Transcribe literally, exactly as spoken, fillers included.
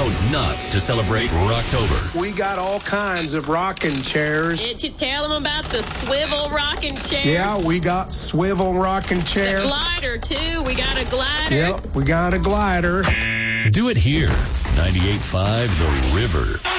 not to celebrate Rocktober? We got all kinds of rocking chairs. Did you tell them about the swivel rocking chair? Yeah, we got swivel rocking chair. The glider, too. We got a glider. Yep, we got a glider. Do it here. ninety-eight point five The River.